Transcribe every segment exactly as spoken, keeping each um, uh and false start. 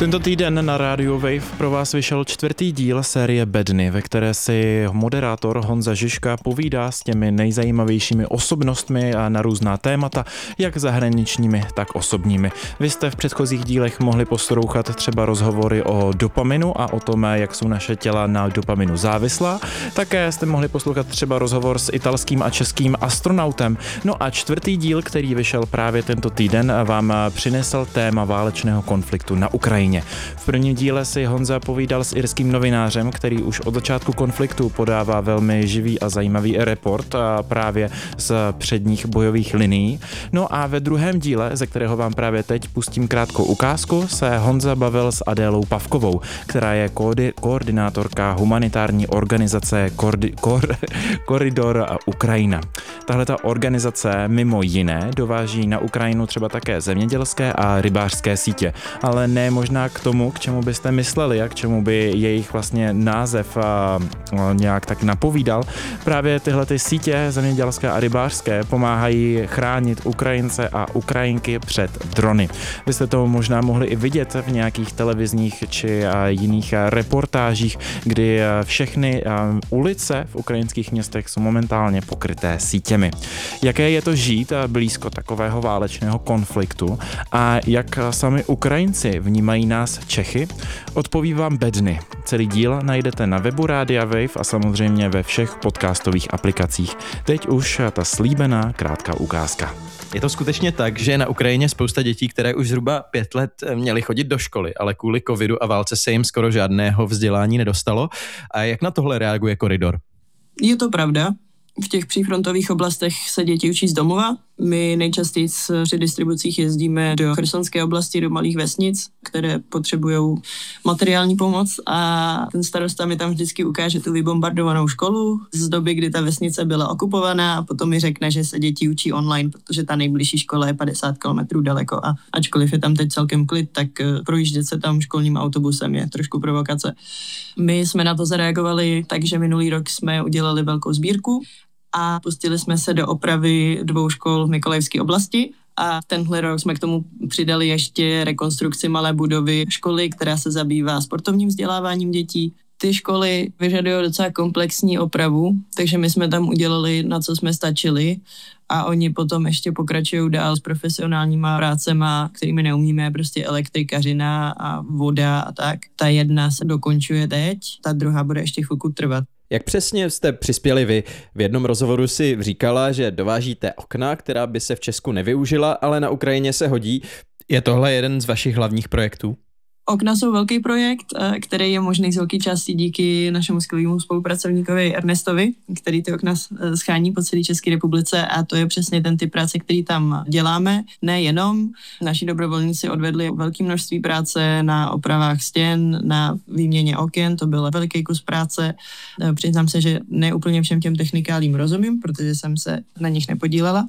Tento týden na rádiu Wave pro vás vyšel čtvrtý díl série Bedny, ve které si moderátor Honza Žižka povídá s těmi nejzajímavějšími osobnostmi a na různá témata, jak zahraničními, tak osobními. Vy jste v předchozích dílech mohli poslouchat třeba rozhovory o dopaminu a o tom, jak jsou naše těla na dopaminu závislá. Také jste mohli poslouchat třeba rozhovor s italským a českým astronautem. No a čtvrtý díl, který vyšel právě tento týden, vám přinesl téma válečného konfliktu na Ukrajině. V prvním díle si Honza povídal s irským novinářem, který už od začátku konfliktu podává velmi živý a zajímavý report a právě z předních bojových linií. No a ve druhém díle, ze kterého vám právě teď pustím krátkou ukázku, se Honza bavil s Adélou Pavkovou, která je koordi- koordinátorka humanitární organizace Kordi- Kor- Koridor Ukrajina. Tahle ta organizace mimo jiné dováží na Ukrajinu třeba také zemědělské a rybářské sítě, ale ne možná k tomu, k čemu byste mysleli a k čemu by jejich vlastně název a, a nějak tak napovídal. Právě tyhle ty sítě zemědělské a rybářské pomáhají chránit Ukrajince a Ukrajinky před drony. Vy jste to možná mohli i vidět v nějakých televizních či a jiných reportážích, kdy všechny ulice v ukrajinských městech jsou momentálně pokryté sítěmi. Jaké je to žít blízko takového válečného konfliktu a jak sami Ukrajinci vnímají nás Čechy? Odpoví vám Bedny. Celý díl najdete na webu Rádia Wave a samozřejmě ve všech podcastových aplikacích. Teď už ta slíbená krátká ukázka. Je to skutečně tak, že je na Ukrajině spousta dětí, které už zhruba pět let měly chodit do školy, ale kvůli covidu a válce se jim skoro žádného vzdělání nedostalo. A jak na tohle reaguje Koridor? Je to pravda. V těch přífrontových oblastech se děti učí z domova. My nejčastěji při distribucích jezdíme do Chersonské oblasti, do malých vesnic, které potřebují materiální pomoc a ten starosta mi tam vždycky ukáže tu vybombardovanou školu z doby, kdy ta vesnice byla okupovaná a potom mi řekne, že se děti učí online, protože ta nejbližší škola je padesát kilometrů daleko a ačkoliv je tam teď celkem klid, tak projíždět se tam školním autobusem je trošku provokace. My jsme na to zareagovali tak, že minulý rok jsme udělali velkou sbírku a pustili jsme se do opravy dvou škol v Mykolajivské oblasti a tenhle rok jsme k tomu přidali ještě rekonstrukci malé budovy školy, která se zabývá sportovním vzděláváním dětí. Ty školy vyžadují docela komplexní opravu, takže my jsme tam udělali, na co jsme stačili a oni potom ještě pokračují dál s profesionálníma prácema, kterými neumíme, prostě elektrikařina a voda a tak. Ta jedna se dokončuje teď, ta druhá bude ještě chvilku trvat. Jak přesně jste přispěli vy? V jednom rozhovoru si říkala, že dovážíte okna, která by se v Česku nevyužila, ale na Ukrajině se hodí. Je tohle jeden z vašich hlavních projektů? Okna jsou velký projekt, který je možný z velké části díky našemu skvělému spolupracovníkovi Ernestovi, který ty okna schání po celé České republice a to je přesně ten typ práce, který tam děláme. Nejenom, naši dobrovolníci odvedli velké množství práce na opravách stěn, na výměně oken, to byl veliký kus práce. Přiznám se, že ne úplně všem těm technikálím rozumím, protože jsem se na nich nepodílela,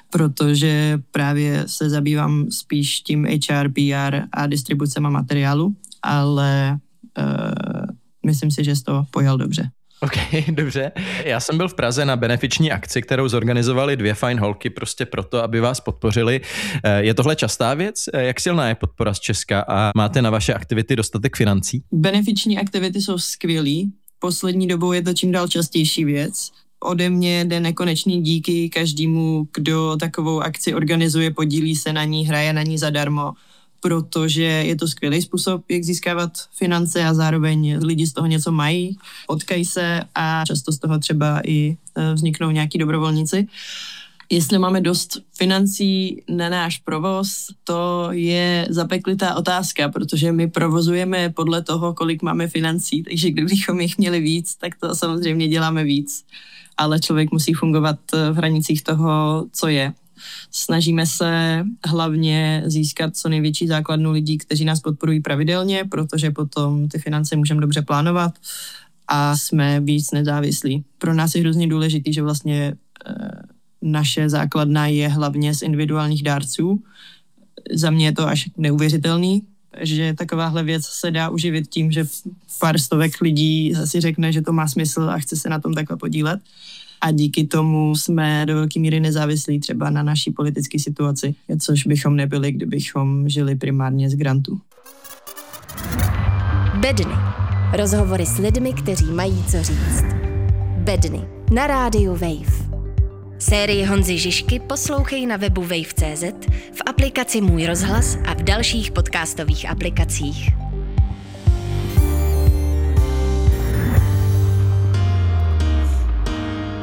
protože právě se zabývám spíš tím H R, P R a distribucema materiálů. ale uh, myslím si, že jsi to pojal dobře. Ok, dobře. Já jsem byl v Praze na benefiční akci, kterou zorganizovali dvě fajn holky prostě proto, aby vás podpořili. Je tohle častá věc? Jak silná je podpora z Česka a máte na vaše aktivity dostatek financí? Benefiční aktivity jsou skvělý. Poslední dobou je to čím dál častější věc. Ode mě jde nekonečný díky každému, kdo takovou akci organizuje, podílí se na ní, hraje na ní zadarmo, protože je to skvělý způsob, jak získávat finance a zároveň lidi z toho něco mají, potkají se a často z toho třeba i vzniknou nějaký dobrovolníci. Jestli máme dost financí na náš provoz, to je zapeklitá otázka, protože my provozujeme podle toho, kolik máme financí, takže kdybychom jich měli víc, tak to samozřejmě děláme víc. Ale člověk musí fungovat v hranicích toho, co je. Snažíme se hlavně získat co největší základnu lidí, kteří nás podporují pravidelně, protože potom ty finance můžeme dobře plánovat a jsme víc nezávislí. Pro nás je hrozně důležitý, že vlastně e, naše základna je hlavně z individuálních dárců. Za mě je to až neuvěřitelný, že takováhle věc se dá uživit tím, že pár stovek lidí si řekne, že to má smysl a chce se na tom takhle podílet. A díky tomu jsme do velké míry nezávislí třeba na naší politické situaci, což bychom nebyli, kdybychom žili primárně z grantů. Bedny. Rozhovory s lidmi, kteří mají co říct. Bedny na rádiu Wave. Sérii Honzy Žižky poslouchej na webu wave tečka cé zet, v aplikaci Můj rozhlas a v dalších podcastových aplikacích.